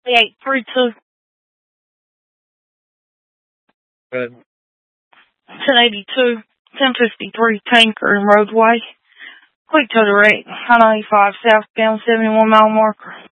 3832. Good. 1082, 1053 Tanker and Roadway. Quick to direct, I-95 southbound 71 mile marker.